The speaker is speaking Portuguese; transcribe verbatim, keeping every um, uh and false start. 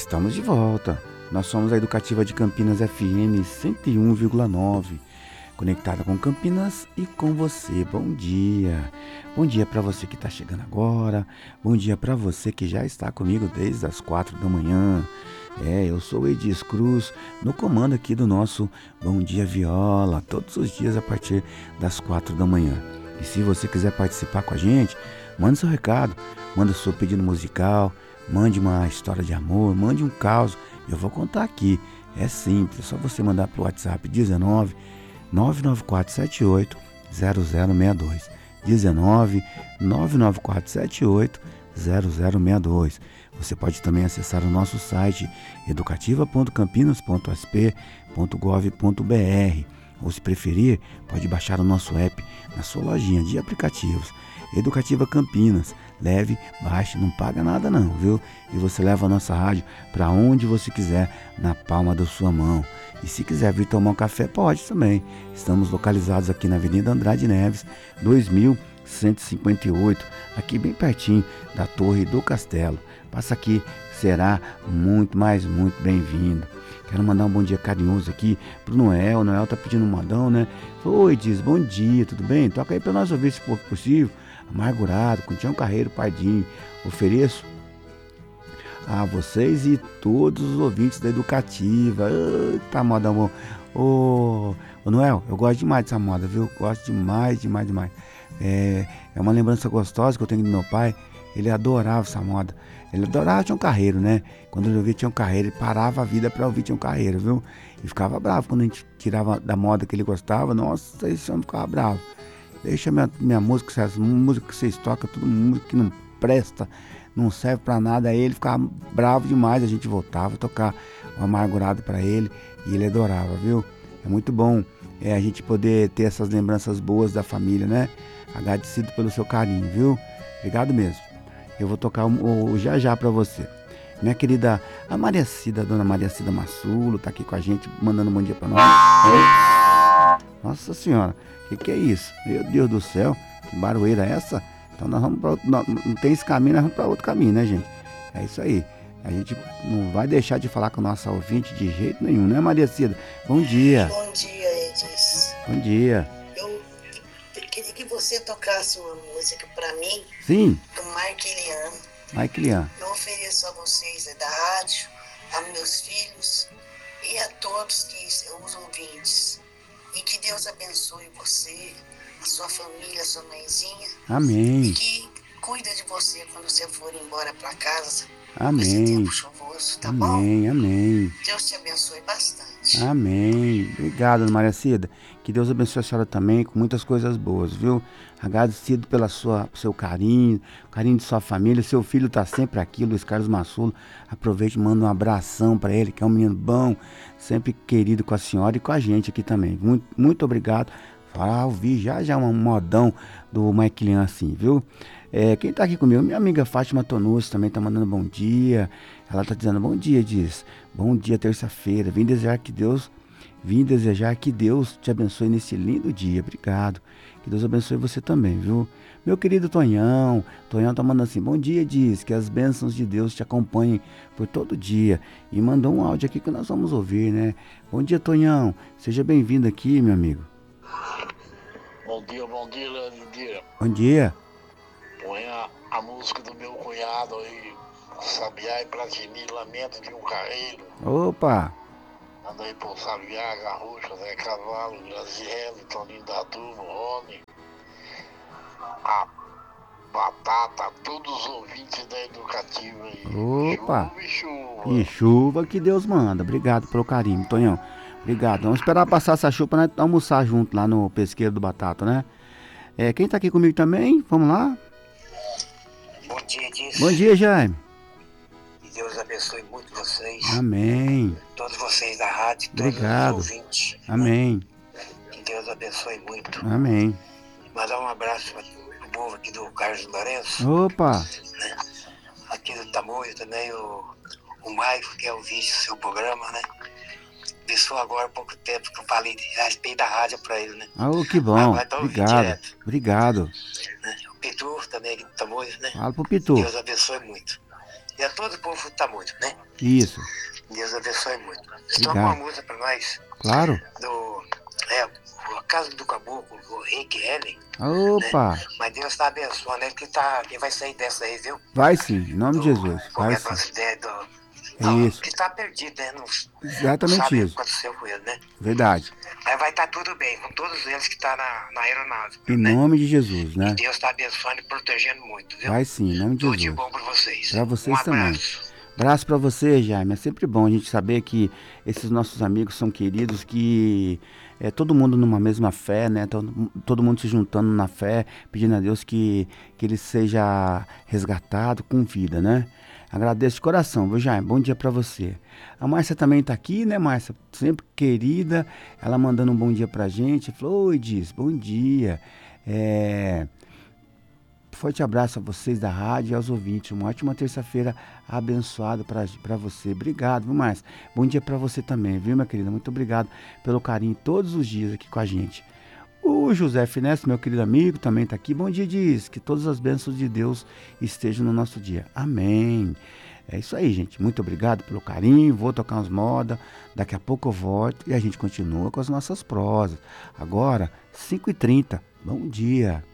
Estamos de volta. Nós somos a Educativa de Campinas F M cento e um vírgula nove, conectada com Campinas e com você. Bom dia. Bom dia para você que está chegando agora. Bom dia para você que já está comigo desde as quatro da manhã. É, eu sou o Edis Cruz, no comando aqui do nosso Bom Dia Viola, todos os dias a partir das quatro da manhã. E se você quiser participar com a gente, mande seu recado, manda seu pedido musical, mande uma história de amor, mande um caos, eu vou contar aqui. É simples, é só você mandar para o WhatsApp dezenove, nove nove quatro sete oito, zero zero seis dois. dezenove, nove nove quatro sete oito, zero zero seis dois. Você pode também acessar o nosso site educativa ponto campinas ponto s p ponto gov ponto b r, ou se preferir, pode baixar o nosso app na sua lojinha de aplicativos. Educativa Campinas, leve, baixe, não paga nada não, viu? E você leva a nossa rádio para onde você quiser, na palma da sua mão. E se quiser vir tomar um café, pode também. Estamos localizados aqui na Avenida Andrade Neves, dois mil cento e cinquenta e oito, aqui bem pertinho da Torre do Castelo. Passa aqui, será muito, mas muito bem-vindo. Quero mandar um bom dia carinhoso aqui pro Noel. O Noel tá pedindo um modão, né? Oi, diz, bom dia, tudo bem? Toca aí para nós ouvir, se for possível. Amargurado, com Tião Carreiro Pardinho. Ofereço a vocês e todos os ouvintes da Educativa. Eita, moda bom. Ô, ô Noel, eu gosto demais dessa moda, viu? Gosto demais, demais, demais. É, é uma lembrança gostosa que eu tenho do meu pai. Ele adorava essa moda. Ele adorava Tião Carreiro, né? Quando ele ouvia Tião Carreiro, ele parava a vida pra ouvir Tião Carreiro, viu? E ficava bravo quando a gente tirava da moda que ele gostava. Nossa, esse homem ficava bravo. Deixa minha, minha música, essas músicas que vocês tocam, tudo música que não presta, não serve pra nada. Aí ele ficava bravo demais, a gente voltava a tocar o Amargurado pra ele e ele adorava, viu? É muito bom é, a gente poder ter essas lembranças boas da família, né? Agradecido pelo seu carinho, viu? Obrigado mesmo. Eu vou tocar o, o já já pra você. Minha querida, a Maria Cida, a dona Maria Cida Massulo, tá aqui com a gente, mandando um bom dia pra nós. Nossa senhora, o que, que é isso? Meu Deus do céu, que barulheira é essa? Então nós vamos pra outro, não, não tem esse caminho, nós vamos pra outro caminho, né, gente? É isso aí. A gente não vai deixar de falar com o nosso ouvinte de jeito nenhum, né, Maria Cida? Bom dia. Bom dia, Edis. Bom dia. Eu queria que você tocasse uma música pra mim. Sim. Do Mark Elian. Mark Elian. Eu ofereço a vocês da rádio, a meus filhos e a todos que os ouvintes. E que Deus abençoe você, a sua família, a sua mãezinha. Amém. E que cuida de você quando você for embora para casa. Amém. Nesse tempo chuvoso, tá bom? Amém, amém. Deus te abençoe bastante. Amém. Obrigado, dona Maria Cida. Que Deus abençoe a senhora também com muitas coisas boas, viu? Agradecido pela sua, seu carinho, carinho de sua família. Seu filho tá sempre aqui, Luiz Carlos Massulo. Aproveite e manda um abração para ele, que é um menino bom, sempre querido com a senhora e com a gente aqui também. Muito, muito obrigado. Ah, ouvi já já um modão do Mike Lian assim, viu? É, quem tá aqui comigo, minha amiga Fátima Tonucci também tá mandando bom dia. Ela tá dizendo bom dia, diz. Bom dia, terça-feira. Vim desejar que Deus, vim desejar que Deus te abençoe nesse lindo dia. Obrigado. Que Deus abençoe você também, viu? Meu querido Tonhão, Tonhão tá mandando assim, bom dia, diz, que as bênçãos de Deus te acompanhem por todo dia. E mandou um áudio aqui que nós vamos ouvir, né? Bom dia, Tonhão. Seja bem-vindo aqui, meu amigo. Bom dia, bom dia, Leandro. Bom dia. Põe a, a música do meu cunhado aí, Sabiá e Platini, Lamento de um Carreiro. Opa! Manda aí pro Sabiá, Garrucha, Zé Cavalo, Graziele, Toninho da Turma, Rony, a Batata, todos os ouvintes da Educativa aí. Opa! Chuva e chuva. E chuva que Deus manda. Obrigado pelo carinho, Tonhão. Obrigado. Vamos esperar passar essa chuva pra nós almoçar junto lá no pesqueiro do Batata, né? É, quem tá aqui comigo também? Vamos lá? Bom dia, Edis. Bom dia, Jaime. Que Deus abençoe muito vocês. Amém. Todos vocês da rádio, todos Obrigado. os ouvintes. Amém. Que Deus abençoe muito. Amém. Mandar um abraço para o povo aqui do Carlos Lourenço. Opa. Né? Aqui do Tamoio também, o, o Maico, que é o vídeo do seu programa, né? Deixou agora há pouco tempo que eu falei a respeito da rádio para ele, né? Oh, que bom. Agora tá ouvindo Obrigado. direto. Obrigado. Né? O Pitu também aqui do Tamoio, né? Fala pro Pitu. Deus abençoe muito. E a todo o povo tá muito, né? Isso. Deus abençoe muito. Você toca Obrigado. uma música pra nós Claro. do. É, a Casa do Caboclo, do Rick Helen. Opa. Né? Mas Deus tá abençoando ele que, tá, que vai sair dessa aí, viu? Vai sim, em nome de Do- Jesus. Como Vai é das sim. ideias do. É Não, isso. que tá perdido, né? Não, não Exatamente sabe o que isso. aconteceu com ele, né? Verdade. Mas vai estar tudo bem com todos eles que tá na, na aeronave, Em né? nome de Jesus, E né? Deus tá abençoando e protegendo muito, viu? Vai sim, em nome de Tudo de Jesus. bom pra vocês. Pra vocês um também. abraço. Abraço pra você, Jaime. É sempre bom a gente saber que esses nossos amigos são queridos, que é todo mundo numa mesma fé, né? Todo, todo mundo se juntando na fé, pedindo a Deus que, que ele seja resgatado com vida, né? Agradeço de coração, viu, Jaime? Bom dia pra você. A Márcia também tá aqui, né, Márcia? Sempre querida. Ela mandando um bom dia pra gente. Falou, oi, Diz, bom dia. É... Forte abraço a vocês da rádio e aos ouvintes. Uma ótima terça-feira abençoada para você. Obrigado, viu, Márcia? Bom dia para você também, viu, minha querida? Muito obrigado pelo carinho todos os dias aqui com a gente. O José Finesse, meu querido amigo, também está aqui. Bom dia, diz que todas as bênçãos de Deus estejam no nosso dia. Amém. É isso aí, gente. Muito obrigado pelo carinho. Vou tocar umas modas. Daqui a pouco eu volto e a gente continua com as nossas prosas. Agora, cinco e trinta. Bom dia.